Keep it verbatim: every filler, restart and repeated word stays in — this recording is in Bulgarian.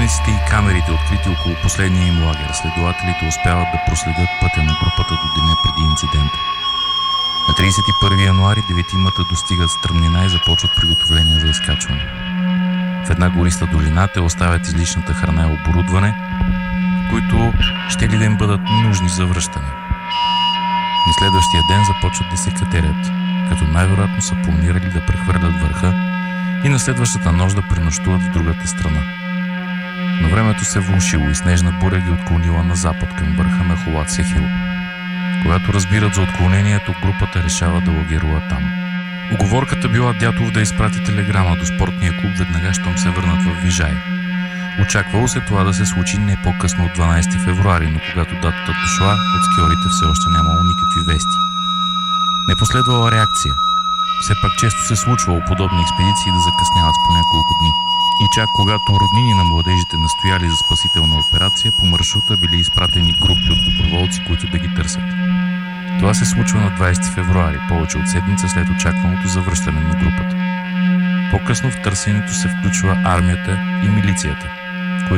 Видеозаписаниците и камерите, открити около последния им лагер, следователите успяват да проследят пътя на групата до деня преди инцидента. На тридесет и първи януари деветимата достигат стръмнина и започват приготовления за изкачване. В една гориста долина те оставят излишната храна и оборудване, които ще ли да им бъдат нужни за връщане. На следващия ден започват да се катерят, като най-вероятно са планирали да прехвърлят върха и на следващата нощ да пренощуват в другата страна. Но времето се влошило и снежна буря ги отклонила на запад към върха на Холатсе Хил. Когато разбират за отклонението, групата решава да лагерува там. Уговорката била Дятов да изпрати телеграма до спортния клуб веднага, щом се върнат в Вижай. Очаквало се това да се случи не по-късно от дванадесети февруари, но когато датата дошла, от скиорите все още нямало никакви вести. Не последвала реакция. Все пак често се случвало подобни експедиции да закъсняват с по няколко дни. И чак когато роднини на младежите настояли за спасителна операция, по маршрута били изпратени групи от доброволци, които да ги търсят. Това се случва на двадесети февруари, повече от седмица след очакваното завръщане на групата. По-късно в търсенето се включва армията и милицията.